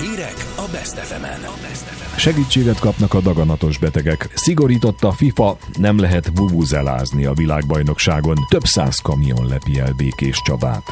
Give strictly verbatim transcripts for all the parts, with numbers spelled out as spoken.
Hírek a Best ef emen. Segítséget kapnak a daganatos betegek. Szigorított a FIFA, nem lehet vuvuzelázni a világbajnokságon. Több száz kamion lepi el Békés Csabát.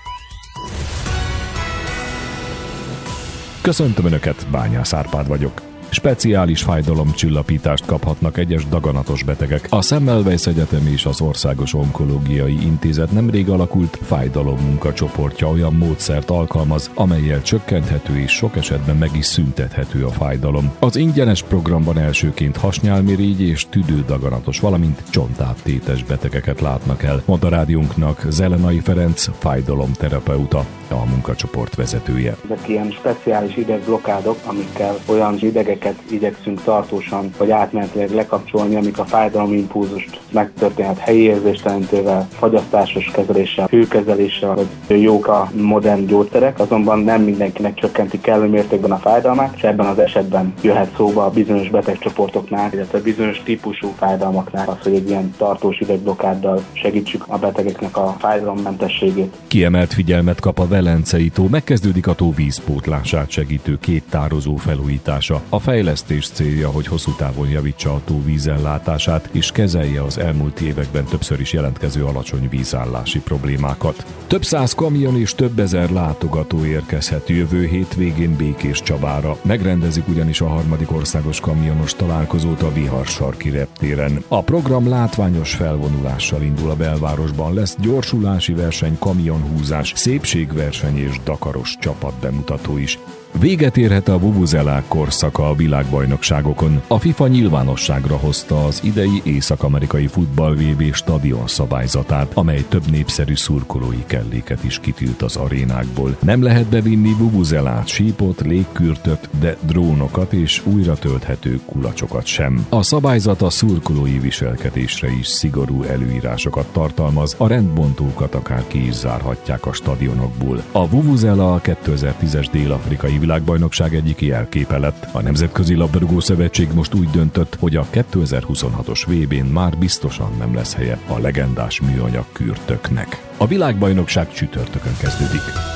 Köszöntöm Önöket, Bányász Árpád vagyok. Speciális fájdalomcsillapítást kaphatnak egyes daganatos betegek. A Semmelweis Egyetem és az Országos Onkológiai Intézet nemrég alakult fájdalommunkacsoportja olyan módszert alkalmaz, amellyel csökkenthető és sok esetben meg is szüntethető a fájdalom. Az ingyenes programban elsőként hasnyálmirigy és tüdődaganatos, valamint csontáttétes betegeket látnak el, mondta rádiónknak Zelenai Ferenc, fájdalomterapeuta, a munkacsoport vezetője. Ezek ilyen speciális idegblokádok, amikkel olyan idegeket igyekszünk tartósan vagy átmenetileg lekapcsolni, amik a fájdalomimpulzust megtörténhet helyi érzéstelenítővel, fagyasztásos kezeléssel, hőkezeléssel, hogy jók a modern gyógyszerek, azonban nem mindenkinek csökkenti kellő mértékben a fájdalmát, és ebben az esetben jöhet szóba a bizonyos betegcsoportoknál, illetve bizonyos típusú fájdalmaknál az, hogy egy ilyen tartós idegblokáddal segítsük a betegeknek a fájdalommentességét. Kiemelt figyelmet kap a Velencei tó, megkezdődik a tó vízpótlását segítő két tározó felújítása. A fejlesztés célja, hogy hosszú távon javítsa a tó vízellátását és kezelje az elmúlt években többször is jelentkező alacsony vízállási problémákat. Több száz kamion és több ezer látogató érkezhet jövő hétvégén Békés Csabára. Megrendezik ugyanis a harmadik országos kamionos találkozót a Viharsarki reptéren. A program látványos felvonulással indul a belvárosban, lesz gyorsulási verseny, kamionhúzás, szépségverseny és dakaros csapatbemutató is. Véget érhet a vuvuzelák korszaka a világbajnokságokon. A FIFA nyilvánosságra hozta az idei észak-amerikai futball vé bé stadion szabályzatát, amely több népszerű szurkolói kelléket is kitilt az arénákból. Nem lehet bevinni vuvuzelát, sípot, légkürtöt, de drónokat és újra tölthető kulacsokat sem. A szabályzat a szurkolói viselkedésre is szigorú előírásokat tartalmaz, a rendbontókat akár ki is zárhatják a stadionokból. A vuvuzela a kétezer-tízes dél-afrikai világbajnokság egyik jelképe lett. A Nemzetközi Labdarúgó Szövetség most úgy döntött, hogy a kétezer-huszonhatos vé bén már biztosan nem lesz helye a legendás műanyag kürtöknek. A világbajnokság csütörtökön kezdődik.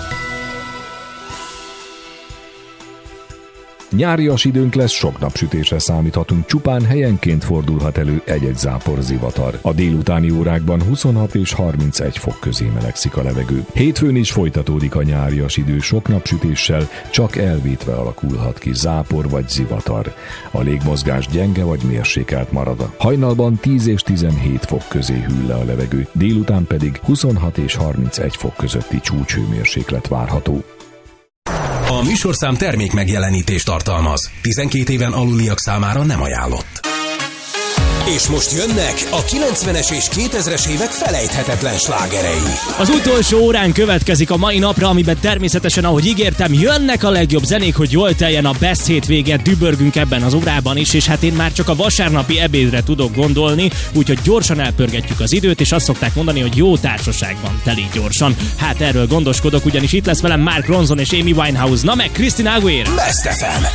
Nyárias időnk lesz, sok napsütésre számíthatunk, csupán helyenként fordulhat elő egy-egy zápor zivatar. A délutáni órákban huszonhat és harmincegy fok közé melegszik a levegő. Hétfőn is folytatódik a nyárias idő sok napsütéssel, csak elvétve alakulhat ki zápor vagy zivatar. A légmozgás gyenge vagy mérsékelt marad. Hajnalban tíz és tizenhét fok közé hűl le a levegő, délután pedig huszonhat és harmincegy fok közötti csúcshőmérséklet várható. A műsorszám termék megjelenítést tartalmaz. tizenkét éven aluliak számára nem ajánlott. És most jönnek a kilencvenes és kétezres évek felejthetetlen slágerei. Az utolsó órán következik a mai napra, amiben természetesen, ahogy ígértem, jönnek a legjobb zenék, hogy jól teljen a Best hétvége, dübörgünk ebben az órában is, és hát én már csak a vasárnapi ebédre tudok gondolni, úgyhogy gyorsan elpörgetjük az időt, és azt szokták mondani, hogy jó társaságban telik gyorsan. Hát erről gondoskodok, ugyanis itt lesz velem Mark Ronson és Amy Winehouse, na meg Christina Aguilera. Best ef em.